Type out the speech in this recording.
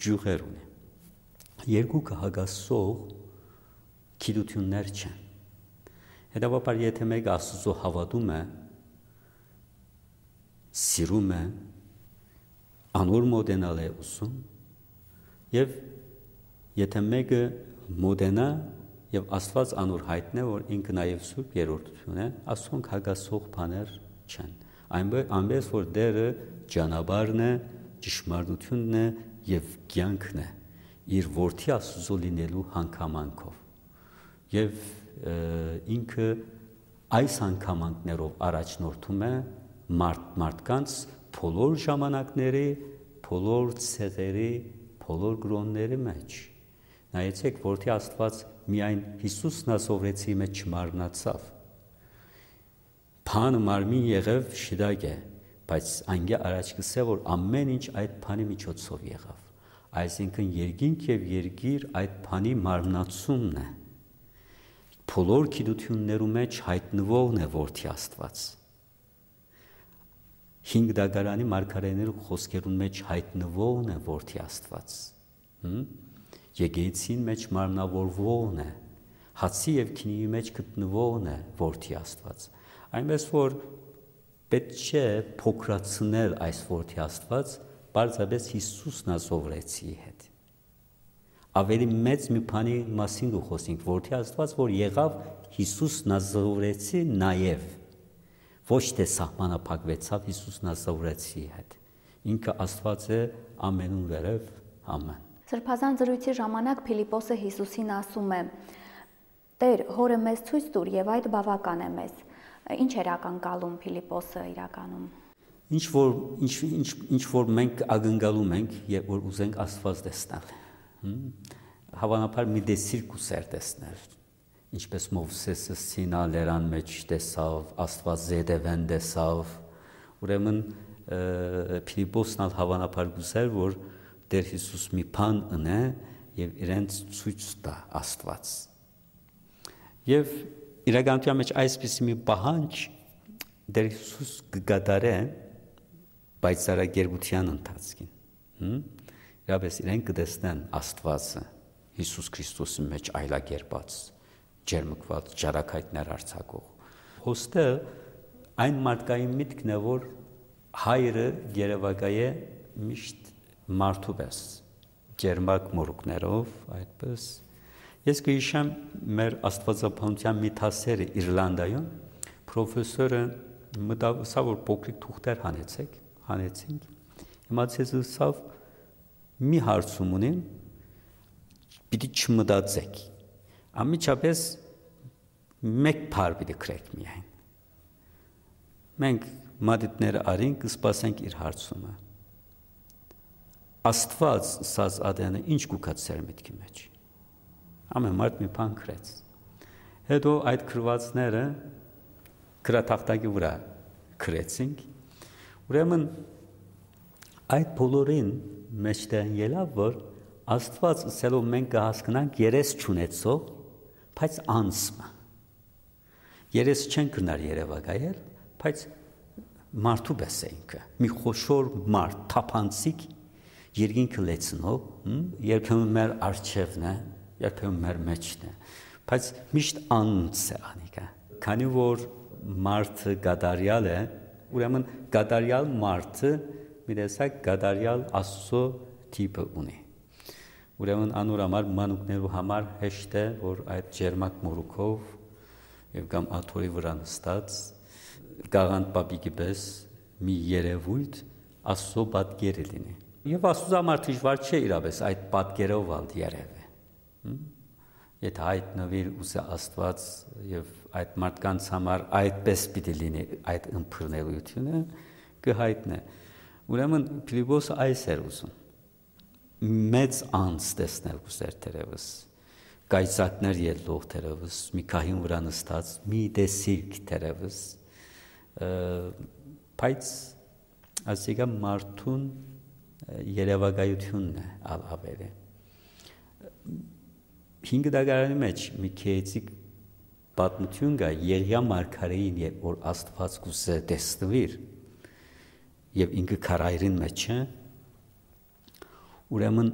ջուղեր ունի։ Երկուքը հագասող գիտություններ չեն։ Հետևաբար եթե մեկը Աստծո հավատում է, սիրում է, անոր մոտենալ է ուզում, եւ եթե մեկը մոտենա եւ Աստված անոր հայտնե, որ ինքը նաեւ Սուրբ Երրորդություն է, ասոնք հագասող բաներ չեն։ Այնպես որ դերը ճանապարհն է, ճշմարտությունն է եւ կյանքն է իր որդի Աստծո լինելու հանգամանքով։ Եվ ինքը այս հանգամանքներով առաջնորդում է մարդկանց բոլոր ժամանակների, բոլոր ցեղերի, բոլոր գրոնների մեջ։ Նայեցեք, որդի Աստված միայն Հիսուսն ասովրեցի մեջ չմարմնացավ։ Փան մարմին եղավ շիդագ է, բայց անգե առաջ կսե, որ ամեն ինչ այդ փանի միջոցով եղավ։ Այսինքն երկինք եւ երկիր այդ փանի մարմնացումն է։ Բոլոր գիտություններու մեջ հայտնվողն է որդի Աստված։ 5 դագարանի մարգարեներու խոսքերուն մեջ հայտնվողն է որդի Աստված։ Եկեղեցին մեջ մարմնավորվողն է, հացի եւ քինիի մեջ գտնվողն է որդի Աստված։ Այնպես որ պետք չէ փոքրացնել այս որդի Աստված, բարձրապես Հիսուսն ասովրեցի հետ։ Ավելի մեծ մի բանի մասին խոսենք, որդի Աստված, որ եղավ Հիսուսն ասովրեցի նաեւ ոչ թե սահմանափակվեցավ Հիսուս Նազարեթի հետ։ Ինքը Աստված է ամենուն վերև, ամեն։ Սրբազան զրույցի ժամանակ Փիլիպոսը Հիսուսին ասում է. Տեր, հորը մեզ ցույց տուր եւ այդ բավական է մեզ։ Ինչ էր ակնկալում Փիլիպոսը իրականում։ Ինչ որ մենք ակնկալում ենք, երբ որ ուզենք Աստված տեսնել։ Հավանաբար մի դեսիր կուսեր տեսնել։ Ինչպես Մովսեսը Սինա լերան մեջ տեսավ, Աստված զետևեն տեսավ, ուրեմն Փիլիպոսն հավանաբար գուզեր, որ Տեր Հիսուս մի բան ունե եւ իրենց ցույց տա Աստված։ Եվ իրականության մեջ այսպիսի մի պահանջ Տեր Հիսուս կգադարե պայծառագերության ընթացքին։ Իրապես իրենք կտեսնեն Աստվածը Հիսուս Քրիստոսի մեջ այլակերպած ջերմկված ճարակայտներ արձակող։ Հոստը այն մարդկային միտքն է, որ հայրը երևակայե միշտ մարդու պես, ջերմակ մորուքներով, այդպես։ Ես կհիշեմ մեր աստվածապանության մի դասերը Իռլանդայում, պրոֆեսորը մտավ, սա որ փոքրիկ թուղթեր հանեցինք, իմացեց սավ մի հարցում ունեմ, պիտի չմտածեք։ Ամիջապես մեկ բառ պիտի գրեք միայն։ Մենք մատիտները արինք, կսպասենք իր հարցումը։ Աստված սազ ադենը ինչ կուքած սեր միտքի մեջ։ Ամեն մարդ մի բան գրեց։ Հետո այդ գրվածները գրատախտակի վրա գրեցինք։ Ուրեմն այդ բոլորին մեջտեղ ելավ, որ Աստված ասելով մենք կհասկանանք երես չունեցող, բայց անսմը։ Երես չեն կնար երևակայել, բայց մարդու պես է ինքը, մի խոշոր մարդ, թափանցիկ, երկինքը լեցնող, երբեմն մեր արջևն է, երբեմն մեր մեջն է, բայց միշտ անց է անիկը։ Քանի որ մարդը գադարյալ է, ուրեմն գադարյալ մարդը մի տեսակ գադարյալ Աստծո տիպը ունի։ Ուրեմն անոր համար մանուկներու համար հեշտ է, որ այդ ջերմակ մորուքով եւ կամ աթորի վրա նստած գաղանդ պապիկի պես մի երևույթ Աստծո պատկերը լինի։ Եվ Աստծո համար դժվար չէ իրապես այդ պատկերով ալ երևը։ Եթե հայտնվի ուզե Աստված եւ այդ մարդկանց համար այդպես պիտի լինի այդ ըմբռնելությունը կհայտնե։ Ուրեմն Փիլիպոսը այս էր ուզում մեծ անց տեսնել կուզեր թերևս, կայծակներ ելող թերևս, մի քահին վրա նստած, մի դեսիկ թերևս, բայց ասիկա մարդուն երևակայությունն է ավելի։ 5 դագարանի մեջ մի քեեցիկ պատմություն կա Եղիա մարգարեին, երբ որ Աստված կուզե տեսնվիր, եւ ինքը քարայրին մեջ է, ուրեմն